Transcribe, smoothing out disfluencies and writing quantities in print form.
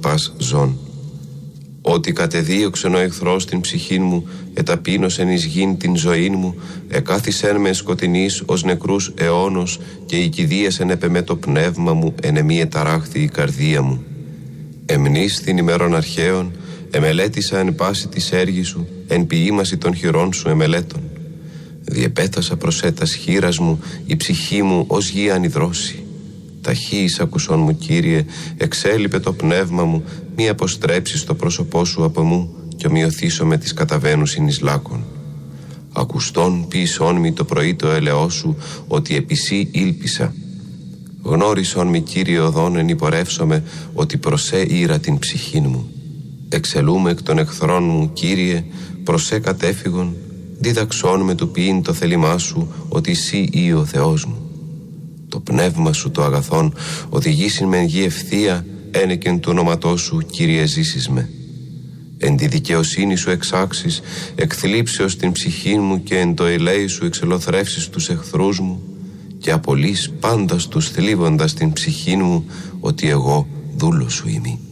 πας ζών. Ότι κατεδίωξεν ο εχθρός την ψυχήν μου, εταπείνωσεν εις γην την ζωήν μου, εκάθισεν με σκοτεινής ως νεκρούς αιώνος, και οικηδίασεν επ' εμέ το πνεύμα μου, εν εμή εταράχθη η καρδία μου. Εμνείς την ημέρων αρχαίων, εμελέτησα εν πάση της έργης σου, εν ποιήμαση των χειρών σου εμελέτων. Διεπέτασα προς έτας χείρας μου, η ψυχή μου ως γη ανιδρώση. Ταχύης ακουσών μου, Κύριε, εξέλιπε το πνεύμα μου, μη αποστρέψεις το πρόσωπό σου από μου, και ομοιωθήσω με τις καταβαίνουσιν εις λάκων. Ακουστών ποιησόν μη το πρωί το έλεό σου, ότι επί σύ ήλπισα. Γνώρισον μη, Κύριε, οδόν εν υπορεύσομαι, ότι προσέ ήρα την ψυχήν μου. Εξελούμε εκ των εχθρών μου, Κύριε, προσέ κατέφυγον, δίδαξόν με του ποιήν το θέλημά σου, ότι σύ ή ο Θεός μου. Το πνεύμα σου το αγαθόν οδηγήσιν με εν γη ευθεία, ένεκεν του ονόματός σου, Κύριε, ζήσεις με. Εν τη δικαιοσύνη σου εξάξεις, εκθλίψεως την ψυχή μου, και εν το ελέη σου εξελοθρεύσεις τους εχθρούς μου, και απολύς πάντας τους θλίβοντας την ψυχή μου, ότι εγώ δούλος σου είμαι.